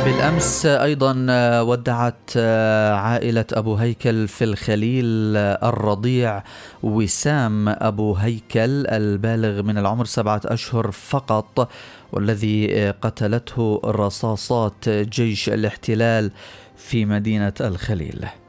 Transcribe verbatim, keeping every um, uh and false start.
بالأمس أيضا ودعت عائلة أبو هيكل في الخليل الرضيع وسام أبو هيكل البالغ من العمر سبعة أشهر فقط، والذي قتلته رصاصات جيش الاحتلال في مدينة الخليل.